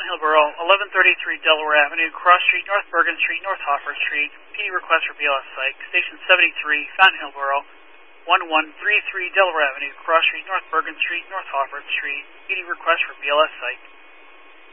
Fountain Hillborough, 1133 Delaware Avenue, Cross Street, North Bergen Street, North Hoffer Street. PD request for BLS Psych. Station 73, Fountain Hillborough, 1133 Delaware Avenue, Cross Street, North Bergen Street, North Hoffer Street. PD request for BLS Psych.